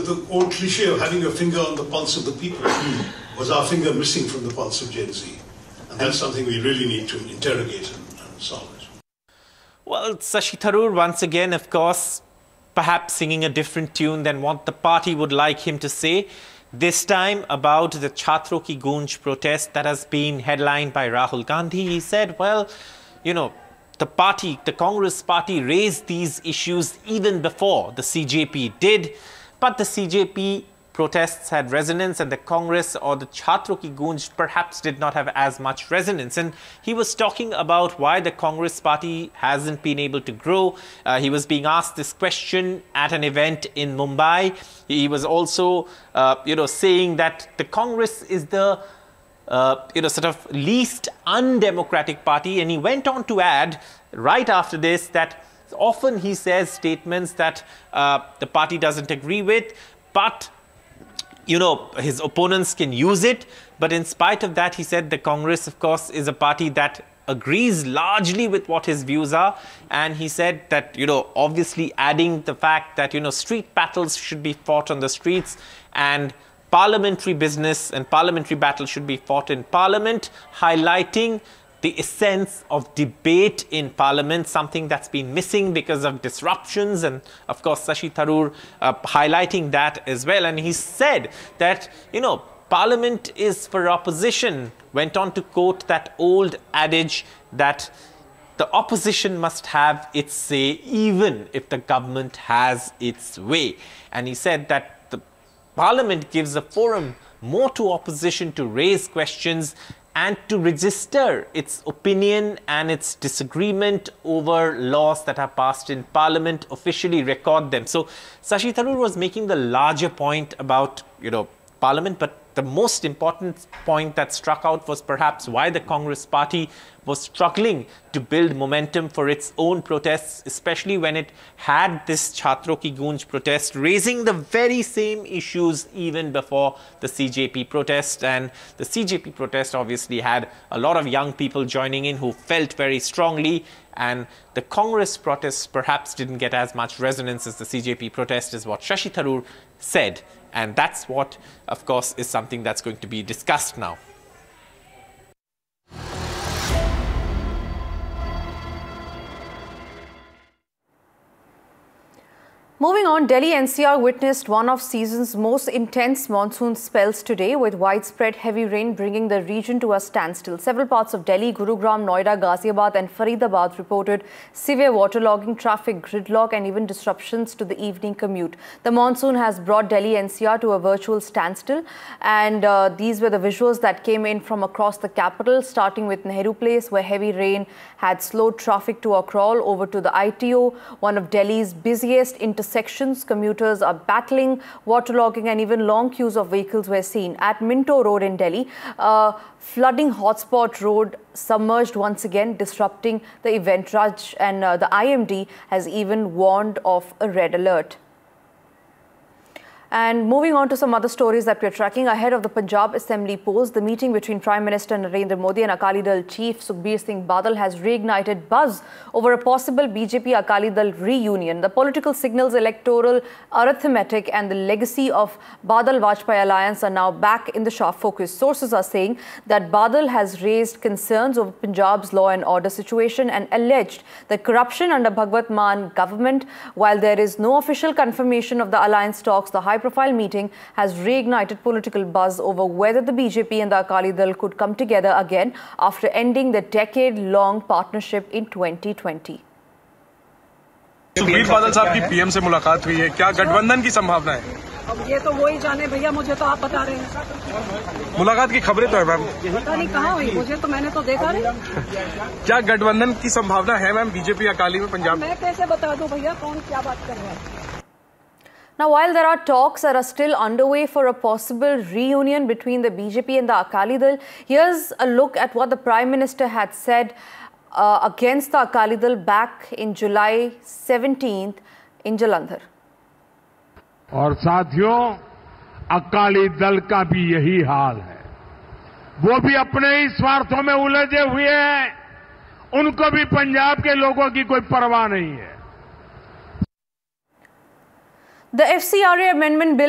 the old cliche of having your finger on the pulse of the people. Was our finger missing from the pulse of Gen Z? And that's something we really need to interrogate and solve. Well, Shashi Tharoor once again, of course, perhaps singing a different tune than what the party would like him to say. This time about the Chhatron Ki Goonj protest that has been headlined by Rahul Gandhi. He said, well, you know, the Congress party raised these issues even before the CJP did, but the CJP protests had resonance and the Congress or the Chhatron Ki Goonj perhaps did not have as much resonance. And he was talking about why the Congress party hasn't been able to grow. He was being asked this question at an event in Mumbai. He was also, saying that the Congress is the sort of least undemocratic party. And he went on to add right after this that often he says statements that the party doesn't agree with, but his opponents can use it. But in spite of that, he said the Congress, of course, is a party that agrees largely with what his views are. And he said that, obviously adding the fact that, street battles should be fought on the streets and parliamentary business and parliamentary battle should be fought in parliament, highlighting the essence of debate in parliament, something that's been missing because of disruptions. And of course, Shashi Tharoor highlighting that as well. And he said that, parliament is for opposition, went on to quote that old adage that the opposition must have its say even if the government has its way. And he said that the parliament gives a forum more to opposition to raise questions and to register its opinion and its disagreement over laws that are passed in Parliament, officially record them. So Shashi Tharoor was making the larger point about, Parliament, but the most important point that struck out was perhaps why the Congress party was struggling to build momentum for its own protests, especially when it had this Chhatron Ki Goonj protest, raising the very same issues even before the CJP protest. And the CJP protest obviously had a lot of young people joining in who felt very strongly. And the Congress protests perhaps didn't get as much resonance as the CJP protest, is what Shashi Tharoor said. And that's what, of course, is something that's going to be discussed now. Moving on, Delhi NCR witnessed one of season's most intense monsoon spells today, with widespread heavy rain bringing the region to a standstill. Several parts of Delhi, Gurugram, Noida, Ghaziabad and Faridabad reported severe waterlogging, traffic gridlock and even disruptions to the evening commute. The monsoon has brought Delhi NCR to a virtual standstill, and these were the visuals that came in from across the capital, starting with Nehru Place, where heavy rain had slowed traffic to a crawl, over to the ITO, one of Delhi's busiest intersections. Commuters are battling waterlogging and even long queues of vehicles were seen. At Minto Road in Delhi, flooding hotspot road submerged once again, disrupting the event rush, and the IMD has even warned of a red alert. And moving on to some other stories that we're tracking, ahead of the Punjab Assembly polls, the meeting between Prime Minister Narendra Modi and Akali Dal chief Sukhbir Singh Badal has reignited buzz over a possible BJP Akali Dal reunion. The political signals, electoral arithmetic and the legacy of Badal-Vajpayee alliance are now back in the sharp focus. Sources are saying that Badal has raised concerns over Punjab's law and order situation and alleged that corruption under Bhagwat Mann government. While there is no official confirmation of the alliance talks, the high-profile meeting has reignited political buzz over whether the BJP and the Akali Dal could come together again after ending the decade-long partnership in 2020. Sukhbir Badal साहब की PM से मुलाकात हुई है, क्या गठबंधन की संभावना है? अब ये तो वो ही जाने भैया, मुझे तो आप बता रहे हैं। मुलाकात की खबरें तो है मैम, पता नहीं कहाँ हुई, मुझे तो मैंने तो देखा नहीं। क्या गठबंधन की संभावना है मैम बीजेपी अकाली में पंजाब? मैं कैसे बता दूं भैया कौन क्या बात कर रहा है? Now, while there are talks that are still underway for a possible reunion between the BJP and the Akali Dal, here's a look at what the Prime Minister had said against the Akali Dal back in July 17th in Jalandhar. और साथियों, अकाली दल का भी यही हाल है। वो भी अपने ही स्वार्थों में उलझे हुए हैं। उनको भी पंजाब के लोगों की कोई परवाह नहीं है। The FCRA amendment bill